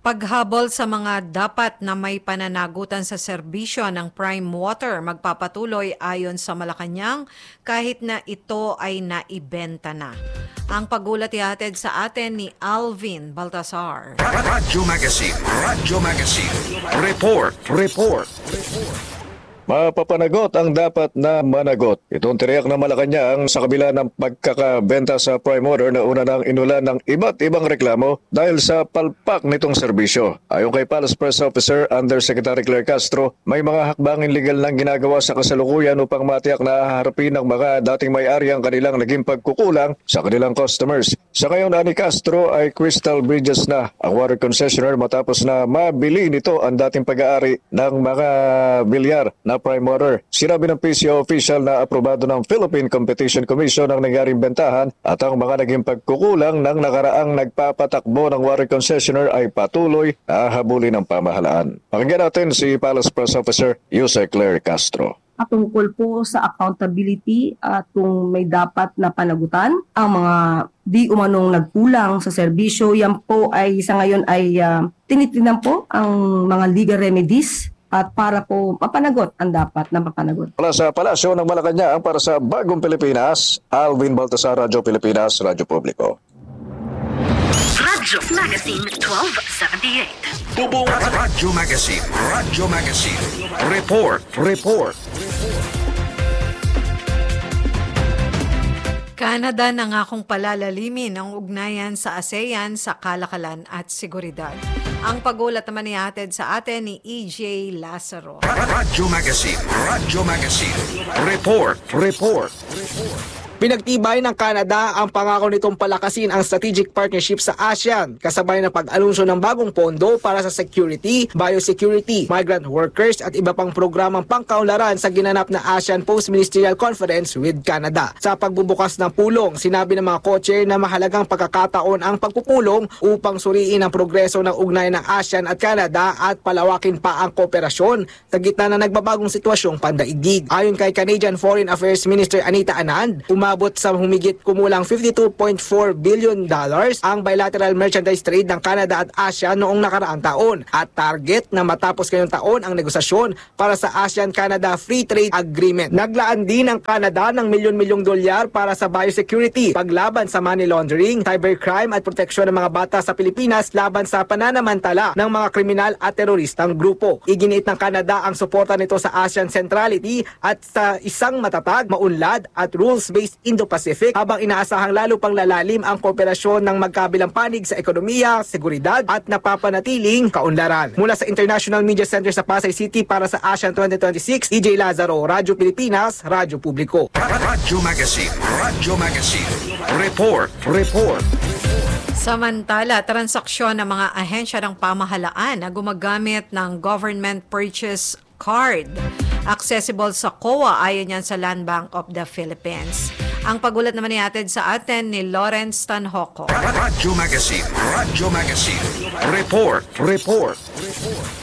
Paghabol sa mga dapat na may pananagutan sa serbisyo ng Prime Water magpapatuloy ayon sa Malacanang kahit na ito ay naibenta na. Ang pagulat ihatid sa atin ni Alvin Baltasar. Radyo Magazine. Report. Mapapanagot ang dapat na managot. Itong tiniyak na Malacanang sa kabila ng pagkakabenta sa Prime Water na una nang inulan ng iba't ibang reklamo dahil sa palpak nitong serbisyo. Ayon kay Palace Press Officer Undersecretary Claire Castro, may mga hakbangin legal nang ginagawa sa kasalukuyan upang matiyak na haharapin ng mga dating may-ari ang kanilang naging pagkukulang sa kanilang customers. Sa ngayon, ani Castro ay Crystal Bridges na ang water concessionaire matapos na mabili nito ang dating pag-aari ng mga bilyar na Prime Water. Sinabi ng PCO official na aprobado ng Philippine Competition Commission ang nangyaring bentahan at ang mga naging pagkukulang ng nakaraang nagpapatakbo ng water concessionaire ay patuloy na habulin ng pamahalaan. Pakinggan natin si Palace Press Officer Yusek Claire Castro. Patungkol po sa accountability at kung may dapat na panagutan ang mga di umanong nagkulang sa serbisyo, yan po ay sa ngayon ay tinitingnan po ang mga legal remedies at para po mapanagot ang dapat na mapanagot. Mula sa Palasyo ng Malacanang para sa Bagong Pilipinas, Alvin Baltasar, Radyo Pilipinas, Radyo Publiko. Radyo Magazine 1278. Tubong Radyo Magazine. Report. Canada nangakong palalalimin ang ugnayan sa ASEAN sa kalakalan at seguridad. Ang pagulat naman ihatid sa atin ni EJ Lazaro. Radyo Magazine. Report. Pinagtibay ng Canada ang pangako nitong palakasin ang strategic partnership sa ASEAN kasabay ng pag-anunsyo ng bagong pondo para sa security, biosecurity, migrant workers at iba pang programang pangkaunlaran sa ginanap na ASEAN Post-Ministerial Conference with Canada. Sa pagbubukas ng pulong, sinabi ng mga co-chair na mahalagang pagkakataon ang pagpupulong upang suriin ang progreso ng ugnayan ng ASEAN at Canada at palawakin pa ang kooperasyon sa gitna ng nagbabagong sitwasyong pandaigdig. Ayon kay Canadian Foreign Affairs Minister Anita Anand, umabot sa humigit kumulang $52.4 billion ang bilateral merchandise trade ng Canada at ASEAN noong nakaraang taon at target na matapos ngayong taon ang negosasyon para sa ASEAN-Canada Free Trade Agreement. Naglaan din ang Canada ng milyon-milyong dolyar para sa biosecurity, paglaban sa money laundering, cybercrime at proteksyon ng mga bata sa Pilipinas laban sa pananamantala ng mga kriminal at teroristang grupo. Iginiit ng Canada ang suporta nito sa ASEAN centrality at sa isang matatag, maunlad at rules-based Indo-Pacific habang inaasahang lalo pang lalalim ang kooperasyon ng magkabilang panig sa ekonomiya, seguridad at napapanatiling kaunlaran. Mula sa International Media Center sa Pasay City para sa ASEAN 2026, EJ Lazaro, Radyo Pilipinas, Radyo Publiko. Radyo Magazine. Report. Samantala, transaksyon ng mga ahensya ng pamahalaan na gumagamit ng Government Purchase Card accessible sa COA ayon yan sa Land Bank of the Philippines. Ang pagulat naman ihatid sa atin ni Lawrence Tanhoco. Radyo Magazine. Report.